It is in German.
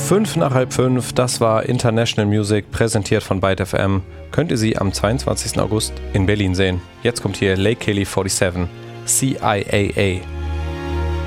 5 nach halb 5, das war International Music, präsentiert von Byte FM. Könnt ihr sie am 22. August in Berlin sehen. Jetzt kommt hier Lake Kelly 47, CIAA.